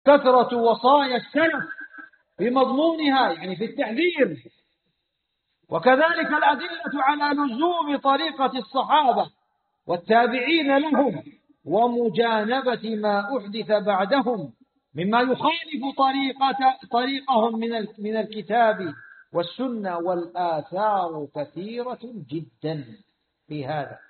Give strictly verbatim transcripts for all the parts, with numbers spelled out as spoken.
كثرة وصايا السلف في مضمونها، يعني في التحذير. وكذلك الأدلة على لزوم طريقة الصحابة والتابعين لهم ومجانبة ما أحدث بعدهم مما يخالف طريقة طريقهم من من الكتاب والسنة، والآثار كثيرة جدا في هذا.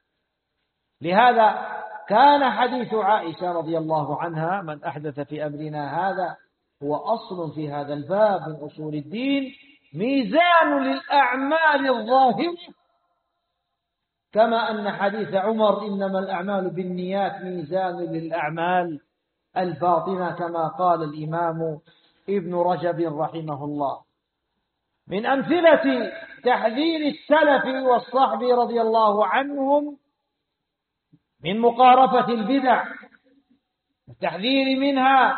لهذا كان حديث عائشة رضي الله عنها: من أحدث في أمرنا هذا هو أصل في هذا الباب من أصول الدين، ميزان للأعمال الظاهرة، كما أن حديث عمر: إنما الأعمال بالنيات، ميزان للأعمال الباطنة، كما قال الإمام ابن رجب رحمه الله. من أمثلة تحذير السلف والصحب رضي الله عنهم من مقارفة البدع والتحذير منها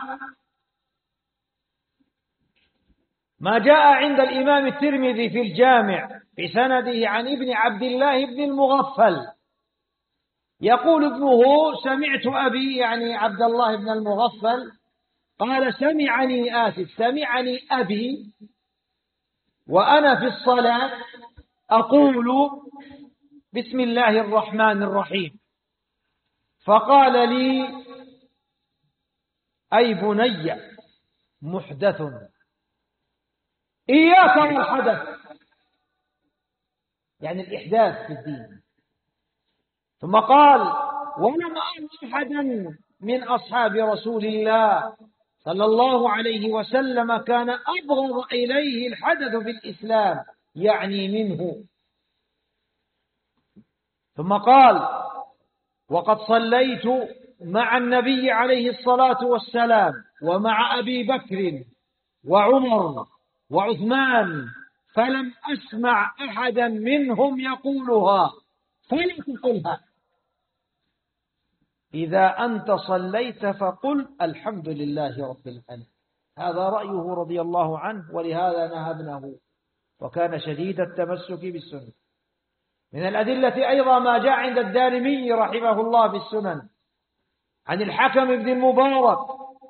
ما جاء عند الإمام الترمذي في الجامع بسنده عن ابن عبد الله بن المغفل يقول ابنه: سمعت أبي، يعني عبد الله بن المغفل، قال: سمعني آسف سمعني أبي وأنا في الصلاة أقول بسم الله الرحمن الرحيم، فقال لي: أي بني محدث، إياك والحدث، يعني الإحداث في الدين. ثم قال: ولم أر أحدا من أصحاب رسول الله صلى الله عليه وسلم كان أبغض إليه الحدث في الإسلام، يعني منه. ثم قال: وقد صليت مع النبي عليه الصلاة والسلام ومع أبي بكر وعمر وعثمان، فلم أسمع أحدا منهم يقولها، فلا تقلها. إذا أنت صليت فقل الحمد لله رب العالمين. هذا رأيه رضي الله عنه، ولهذا نهبناه، وكان شديد التمسك بالسنة. من الأدلة أيضا ما جاء عند الدارمي رحمه الله في السنن عن الحكم بن المبارك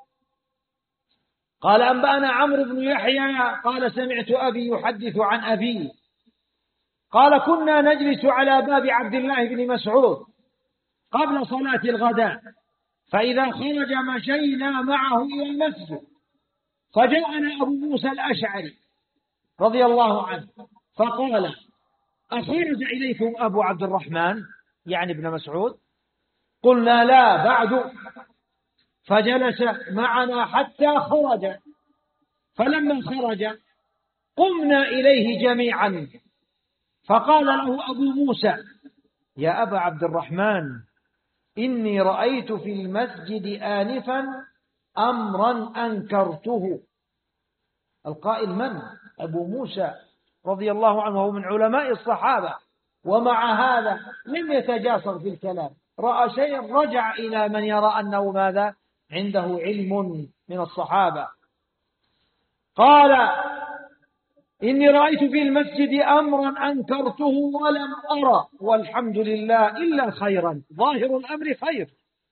قال: أنبأنا عمرو بن يحيى قال: سمعت أبي يحدث عن أبي قال: كنا نجلس على باب عبد الله بن مسعود قبل صلاة الغداء، فإذا خرج مشينا معه إلى المسجد، فجاءنا أبو موسى الأشعري رضي الله عنه فقال: أخرج إليكم أبو عبد الرحمن، يعني ابن مسعود؟ قلنا: لا بعد. فجلس معنا حتى خرج، فلما خرج قمنا إليه جميعا، فقال له أبو موسى: يا أبا عبد الرحمن، إني رأيت في المسجد آنفا أمرا أنكرته. القائل من؟ أبو موسى رضي الله عنه، وهو من علماء الصحابة، ومع هذا لم يتجاسر في الكلام، رأى شيئا رجع إلى من يرى أنه ماذا؟ عنده علم من الصحابة. قال: إني رأيت في المسجد أمرا أنكرته ولم أرى والحمد لله إلا خيرا، ظاهر الأمر خير.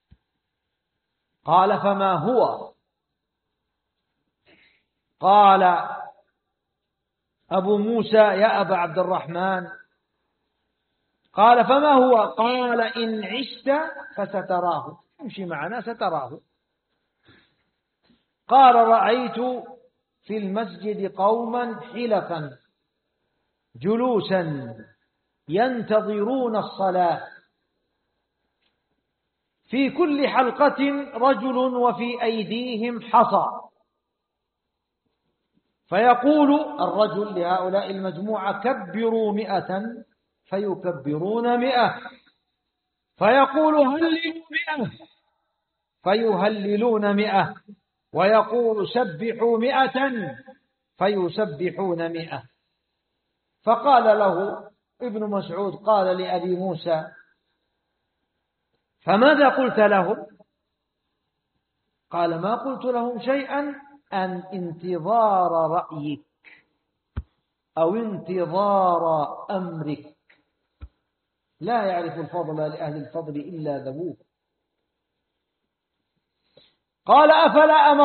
قال: فما هو؟ قال أبو موسى: يا أبا عبد الرحمن. قال: فما هو؟ قال: إن عشت فستراه، امشي معنا ستراه. قال: رأيت في المسجد قوما حلقا جلوسا ينتظرون الصلاة، في كل حلقة رجل وفي أيديهم حصى، فيقول الرجل لهؤلاء المجموعة: كبروا مئة، فيكبرون مئة، فيقول: هللوا مئة، فيهللون مئة، ويقول: سبحوا مئة، فيسبحون مئة. فقال له ابن مسعود، قال لأبي موسى: فماذا قلت لهم؟ قال: ما قلت لهم شيئا، أن انتظار رأيك أو انتظار أمرك، لا يعرف الفضل لأهل الفضل إلا ذووه. قال: أفلا أمر